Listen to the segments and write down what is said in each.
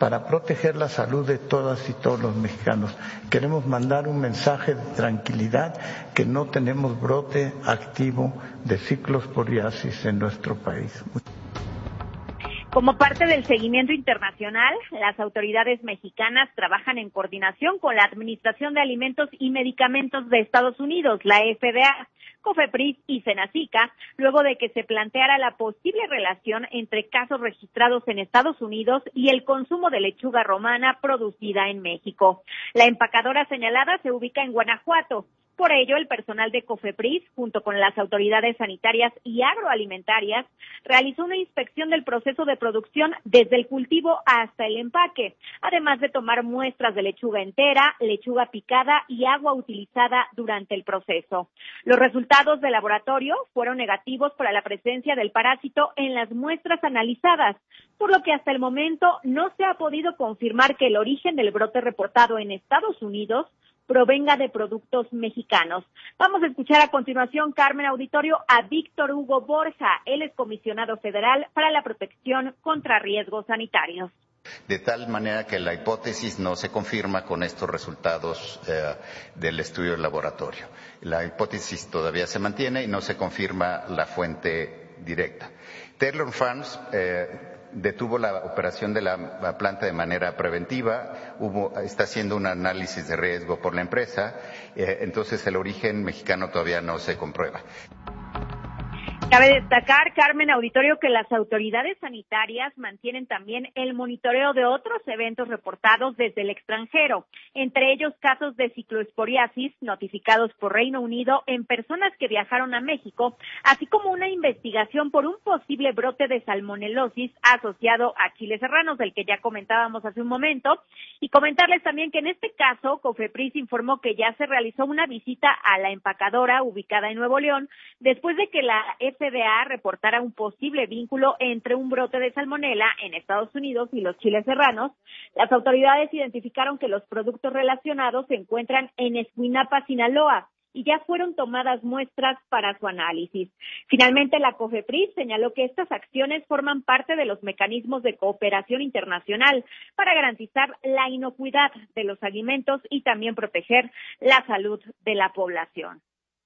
para proteger la salud de todas y todos los mexicanos. Queremos mandar un mensaje de tranquilidad, que no tenemos brote activo de ciclosporiasis en nuestro país. Como parte del seguimiento internacional, las autoridades mexicanas trabajan en coordinación con la Administración de Alimentos y Medicamentos de Estados Unidos, la FDA, COFEPRIS y Senacica, luego de que se planteara la posible relación entre casos registrados en Estados Unidos y el consumo de lechuga romana producida en México. La empacadora señalada se ubica en Guanajuato. Por ello, el personal de COFEPRIS, junto con las autoridades sanitarias y agroalimentarias, realizó una inspección del proceso de producción desde el cultivo hasta el empaque, además de tomar muestras de lechuga entera, lechuga picada y agua utilizada durante el proceso. Los resultados del laboratorio fueron negativos para la presencia del parásito en las muestras analizadas, por lo que hasta el momento no se ha podido confirmar que el origen del brote reportado en Estados Unidos provenga de productos mexicanos. Vamos a escuchar a continuación, Carmen Auditorio, a Víctor Hugo Borja. Él es comisionado federal para la protección contra riesgos sanitarios. De tal manera que la hipótesis no se confirma con estos resultados del estudio del laboratorio. La hipótesis todavía se mantiene y no se confirma la fuente directa. Taylor Farms detuvo la operación de la planta de manera preventiva, está haciendo un análisis de riesgo por la empresa, entonces el origen mexicano todavía no se comprueba. Cabe destacar, Carmen Auditorio, que las autoridades sanitarias mantienen también el monitoreo de otros eventos reportados desde el extranjero, entre ellos casos de cicloesporiasis notificados por Reino Unido en personas que viajaron a México, así como una investigación por un posible brote de salmonelosis asociado a chiles serranos, del que ya comentábamos hace un momento, y comentarles también que en este caso, COFEPRIS informó que ya se realizó una visita a la empacadora ubicada en Nuevo León, después de que la FDA reportara un posible vínculo entre un brote de salmonela en Estados Unidos y los chiles serranos. Las autoridades identificaron que los productos relacionados se encuentran en Escuinapa, Sinaloa, y ya fueron tomadas muestras para su análisis. Finalmente, la COFEPRIS señaló que estas acciones forman parte de los mecanismos de cooperación internacional para garantizar la inocuidad de los alimentos y también proteger la salud de la población.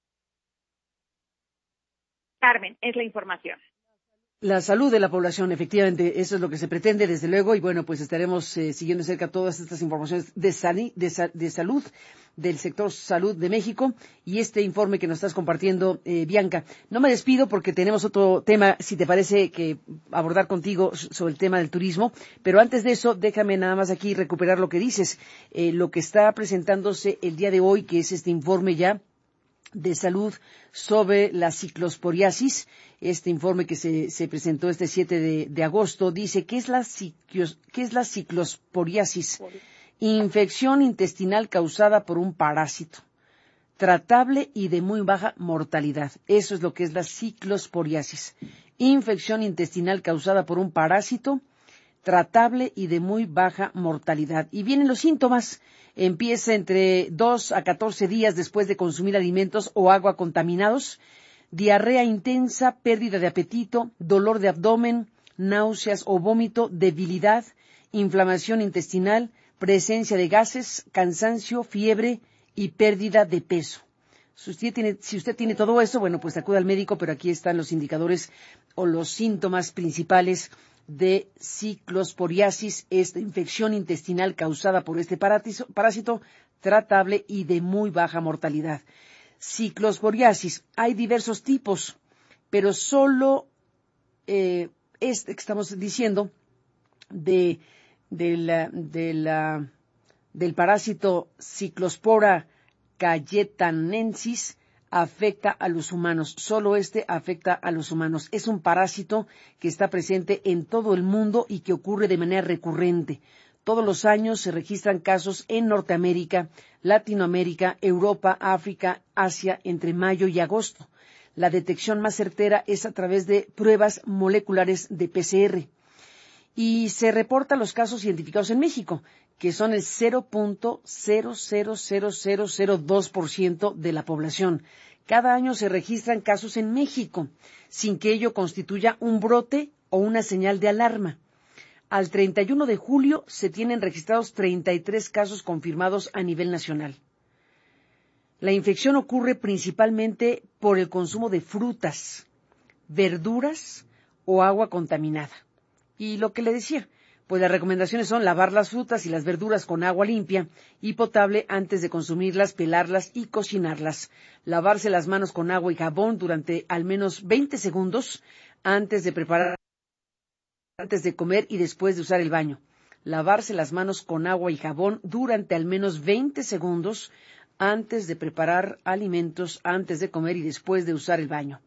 Carmen, es la información. La salud de la población, efectivamente, eso es lo que se pretende, desde luego, y bueno, pues estaremos siguiendo de cerca todas estas informaciones de salud, del sector salud de México, y este informe que nos estás compartiendo, Bianca. No me despido porque tenemos otro tema, si te parece, que abordar contigo sobre el tema del turismo, pero antes de eso, déjame nada más aquí recuperar lo que dices, lo que está presentándose el día de hoy, que es este informe ya de salud sobre la ciclosporiasis. Este informe que se presentó este 7 de agosto dice, ¿qué es la ciclosporiasis? Infección intestinal causada por un parásito, tratable y de muy baja mortalidad. Eso es lo que es la ciclosporiasis. Infección intestinal causada por un parásito, tratable y de muy baja mortalidad. Y vienen los síntomas. Empieza entre 2 a 14 días después de consumir alimentos o agua contaminados, diarrea intensa, pérdida de apetito, dolor de abdomen, náuseas o vómito, debilidad, inflamación intestinal, presencia de gases, cansancio, fiebre y pérdida de peso. Si usted tiene todo eso, bueno, pues acude al médico, pero aquí están los indicadores o los síntomas principales de ciclosporiasis, esta infección intestinal causada por este parásito, tratable y de muy baja mortalidad. Ciclosporiasis, hay diversos tipos, pero solo este que estamos diciendo del parásito Cyclospora cayetanensis afecta a los humanos. Solo este afecta a los humanos. Es un parásito que está presente en todo el mundo y que ocurre de manera recurrente. Todos los años se registran casos en Norteamérica, Latinoamérica, Europa, África, Asia, entre mayo y agosto. La detección más certera es a través de pruebas moleculares de PCR. Y se reportan los casos identificados en México, que son el 0.000002% de la población. Cada año se registran casos en México, sin que ello constituya un brote o una señal de alarma. Al 31 de julio se tienen registrados 33 casos confirmados a nivel nacional. La infección ocurre principalmente por el consumo de frutas, verduras o agua contaminada. Y lo que le decía, pues las recomendaciones son lavar las frutas y las verduras con agua limpia y potable antes de consumirlas, pelarlas y cocinarlas. Lavarse las manos con agua y jabón durante al menos 20 segundos antes de preparar, antes de comer y después de usar el baño. Lavarse las manos con agua y jabón durante al menos 20 segundos antes de preparar alimentos, antes de comer y después de usar el baño.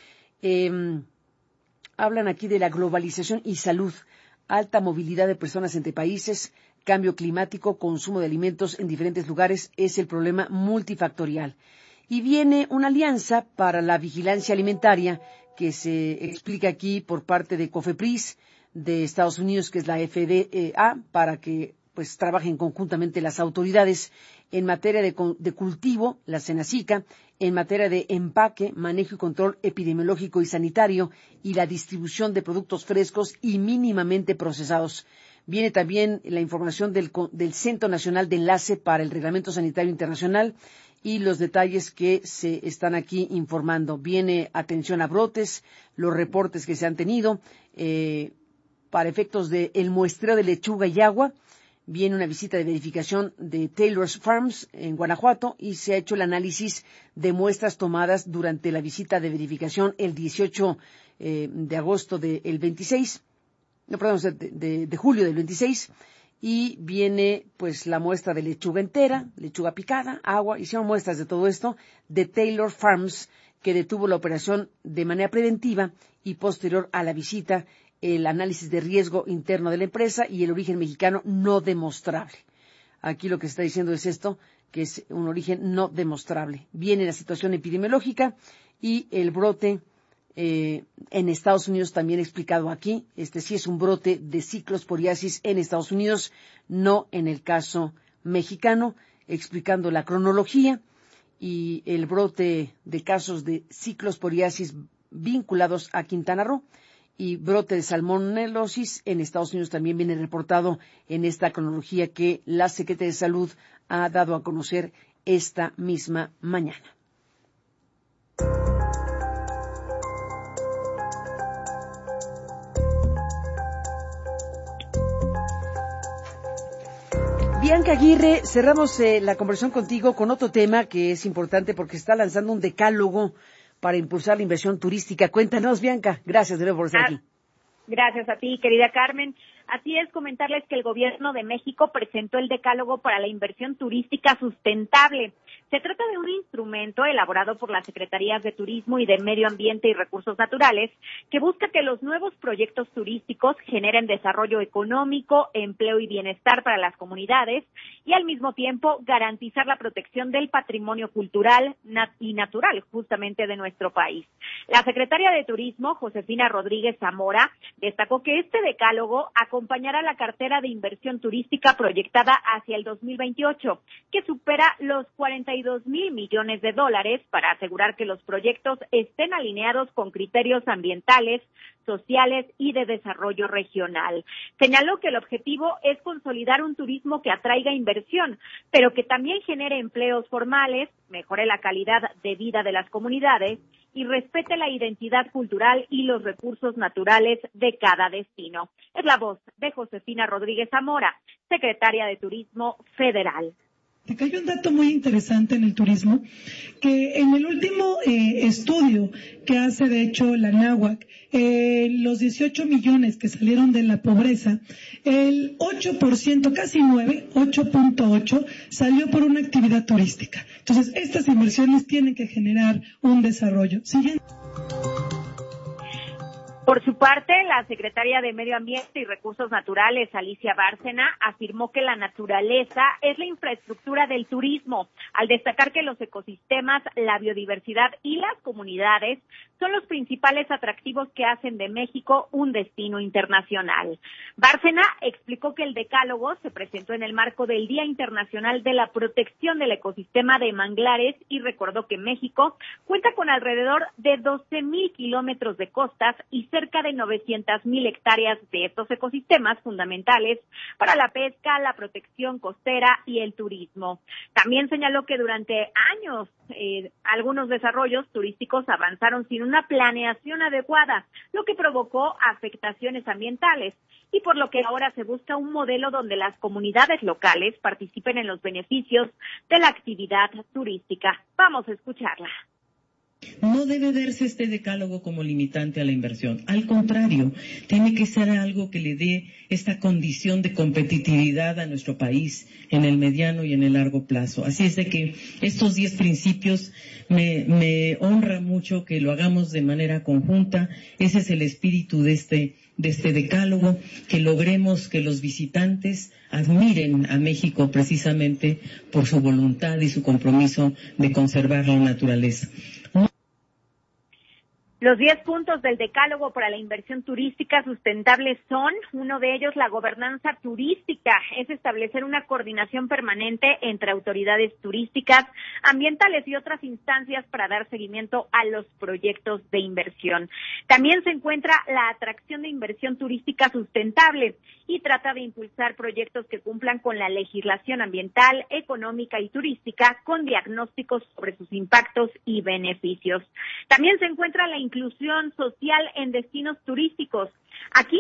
Hablan aquí de la globalización y salud, alta movilidad de personas entre países, cambio climático, consumo de alimentos en diferentes lugares, es el problema multifactorial. Y viene una alianza para la vigilancia alimentaria que se explica aquí por parte de COFEPRIS de Estados Unidos, que es la FDA, para que pues trabajen conjuntamente las autoridades en materia de cultivo, la Senacica, en materia de empaque, manejo y control epidemiológico y sanitario y la distribución de productos frescos y mínimamente procesados. Viene también la información del Centro Nacional de Enlace para el Reglamento Sanitario Internacional y los detalles que se están aquí informando. Viene atención a brotes, los reportes que se han tenido para efectos del muestreo de lechuga y agua. Viene una visita de verificación de Taylor's Farms en Guanajuato y se ha hecho el análisis de muestras tomadas durante la visita de verificación el 18 de agosto del 26, de julio del 26, y viene pues la muestra de lechuga entera, lechuga picada, agua, hicieron muestras de todo esto de Taylor Farms, que detuvo la operación de manera preventiva y posterior a la visita el análisis de riesgo interno de la empresa y el origen mexicano no demostrable. Aquí lo que se está diciendo es esto, que es un origen no demostrable. Viene la situación epidemiológica y el brote en Estados Unidos también explicado aquí. Sí es un brote de ciclosporiasis en Estados Unidos, no en el caso mexicano, explicando la cronología y el brote de casos de ciclosporiasis vinculados a Quintana Roo. Y brote de salmonelosis en Estados Unidos también viene reportado en esta cronología que la Secretaría de Salud ha dado a conocer esta misma mañana. Bianca Aguirre, cerramos la conversación contigo con otro tema que es importante porque está lanzando un decálogo para impulsar la inversión turística. Cuéntanos, Bianca. Gracias de nuevo por estar aquí. Gracias a ti, querida Carmen. Así es, comentarles que el Gobierno de México presentó el Decálogo para la Inversión Turística Sustentable. Se trata de un instrumento elaborado por las Secretarías de Turismo y de Medio Ambiente y Recursos Naturales que busca que los nuevos proyectos turísticos generen desarrollo económico, empleo y bienestar para las comunidades y al mismo tiempo garantizar la protección del patrimonio cultural y natural justamente de nuestro país. La secretaria de Turismo, Josefina Rodríguez Zamora, destacó que este decálogo acompañará la cartera de inversión turística proyectada hacia el 2028, que supera los 42,000 millones de dólares para asegurar que los proyectos estén alineados con criterios ambientales, sociales y de desarrollo regional. Señaló que el objetivo es consolidar un turismo que atraiga inversión, pero que también genere empleos formales, mejore la calidad de vida de las comunidades y respete la identidad cultural y los recursos naturales de cada destino. Es la voz de Josefina Rodríguez Zamora, secretaria de Turismo Federal. Hay un dato muy interesante en el turismo, que en el último estudio que hace de hecho la NAWAC, los 18 millones que salieron de la pobreza, el 8%, casi 9, 8.8, salió por una actividad turística. Entonces, estas inversiones tienen que generar un desarrollo. Siguiente. Por su parte, la secretaria de Medio Ambiente y Recursos Naturales, Alicia Bárcena, afirmó que la naturaleza es la infraestructura del turismo, al destacar que los ecosistemas, la biodiversidad y las comunidades son los principales atractivos que hacen de México un destino internacional. Bárcena explicó que el decálogo se presentó en el marco del Día Internacional de la Protección del Ecosistema de Manglares y recordó que México cuenta con alrededor de 12,000 kilómetros de costas y cerca de 900,000 hectáreas de estos ecosistemas fundamentales para la pesca, la protección costera y el turismo. También señaló que durante años algunos desarrollos turísticos avanzaron sin una planeación adecuada, lo que provocó afectaciones ambientales, y por lo que ahora se busca un modelo donde las comunidades locales participen en los beneficios de la actividad turística. Vamos a escucharla. No debe verse este decálogo como limitante a la inversión. Al contrario, tiene que ser algo que le dé esta condición de competitividad a nuestro país en el mediano y en el largo plazo. Así es de que estos 10 principios me honra mucho que lo hagamos de manera conjunta. Ese es el espíritu de este decálogo, que logremos que los visitantes admiren a México precisamente por su voluntad y su compromiso de conservar la naturaleza. Los 10 puntos del decálogo para la inversión turística sustentable son, uno de ellos, la gobernanza turística, es establecer una coordinación permanente entre autoridades turísticas, ambientales y otras instancias para dar seguimiento a los proyectos de inversión. También se encuentra la atracción de inversión turística sustentable y trata de impulsar proyectos que cumplan con la legislación ambiental, económica y turística con diagnósticos sobre sus impactos y beneficios. También se encuentra la inclusión social en destinos turísticos. Aquí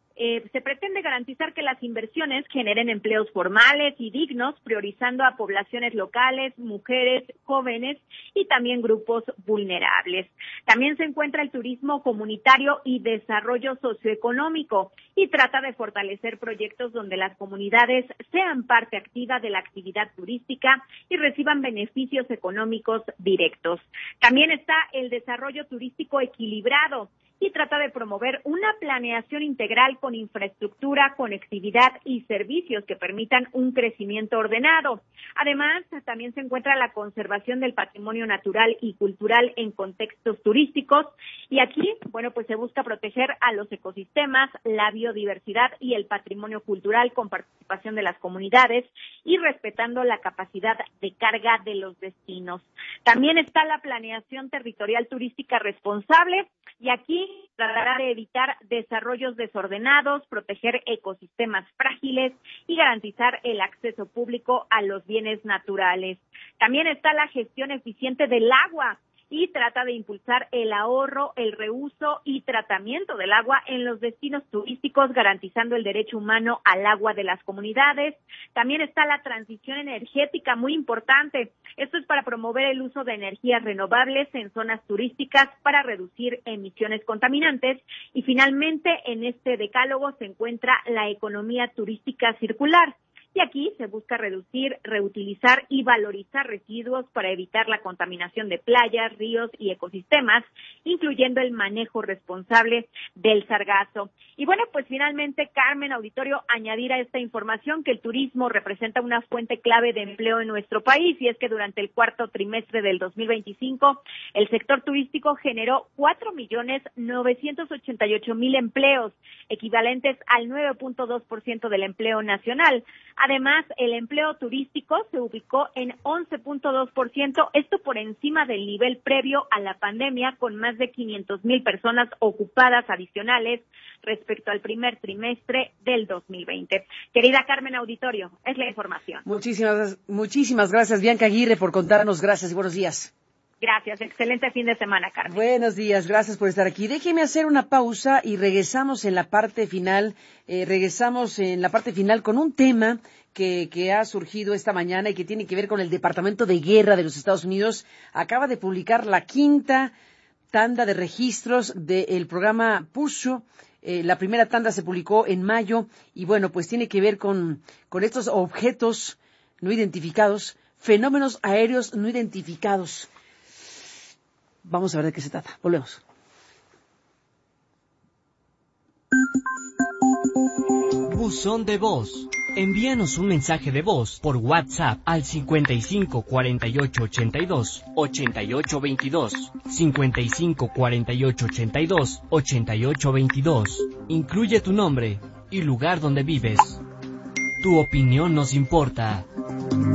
se pretende garantizar que las inversiones generen empleos formales y dignos, priorizando a poblaciones locales, mujeres, jóvenes y también grupos vulnerables. También se encuentra el turismo comunitario y desarrollo socioeconómico y trata de fortalecer proyectos donde las comunidades sean parte activa de la actividad turística y reciban beneficios económicos directos. También está el desarrollo turístico equilibrado y trata de promover una planeación integral con infraestructura, conectividad y servicios que permitan un crecimiento ordenado. Además, también se encuentra la conservación del patrimonio natural y cultural en contextos turísticos, y aquí, pues se busca proteger a los ecosistemas, la biodiversidad y el patrimonio cultural con participación de las comunidades y respetando la capacidad de carga de los destinos. También está la planeación territorial turística responsable, y aquí tratará de evitar desarrollos desordenados, proteger ecosistemas frágiles y garantizar el acceso público a los bienes naturales. También está la gestión eficiente del agua y trata de impulsar el ahorro, el reuso y tratamiento del agua en los destinos turísticos, garantizando el derecho humano al agua de las comunidades. También está la transición energética, muy importante. Esto es para promover el uso de energías renovables en zonas turísticas para reducir emisiones contaminantes. Y finalmente, en este decálogo se encuentra la economía turística circular. Y aquí se busca reducir, reutilizar y valorizar residuos para evitar la contaminación de playas, ríos y ecosistemas, incluyendo el manejo responsable del sargazo. Y pues finalmente, Carmen, auditorio, añadir a esta información que el turismo representa una fuente clave de empleo en nuestro país, y es que durante el cuarto trimestre del 2025, el sector turístico generó 4,988,000 empleos, equivalentes al 9.2% del empleo nacional. Además, el empleo turístico se ubicó en 11.2%, esto por encima del nivel previo a la pandemia, con más de 500,000 personas ocupadas adicionales respecto al primer trimestre del 2020. Querida Carmen, auditorio, es la información. Muchísimas gracias, Bianca Aguirre, por contarnos. Gracias y buenos días. Gracias, excelente fin de semana, Carmen. Buenos días, gracias por estar aquí. Déjeme hacer una pausa y regresamos en la parte final. Con un tema que ha surgido esta mañana y que tiene que ver con el Departamento de Guerra de los Estados Unidos. Acaba de publicar la 5ª tanda de registros del programa PUSHO. La primera tanda se publicó en mayo y pues tiene que ver con estos objetos no identificados, fenómenos aéreos no identificados. Vamos a ver de qué se trata. Volvemos. Buzón de voz. Envíanos un mensaje de voz por WhatsApp al 55 48 82 88 22. 55 48 82 88 22. Incluye tu nombre y lugar donde vives. Tu opinión nos importa.